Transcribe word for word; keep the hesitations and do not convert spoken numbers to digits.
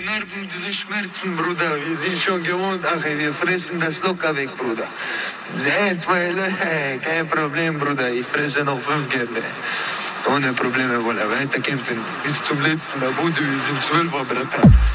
keine Narben, diese Schmerzen, Bruder. Wir sind schon gewohnt, ach, wir fressen das locker weg, Bruder. Ein, zwei Leute, kein Problem, Bruder. Ich fresse noch fünf gerne. Ohne Probleme, wollen weiter kämpfen. Bis zum letzten Abudu, wir sind Zwölfer, Bratan.